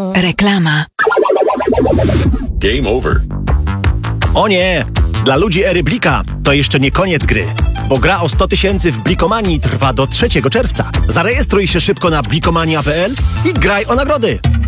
Reklama. Game over. O nie! Dla ludzi ery Blika to jeszcze nie koniec gry, bo gra o 100 000 w Blikomanii trwa do 3 czerwca. Zarejestruj się szybko na blikomania.pl i graj o nagrody!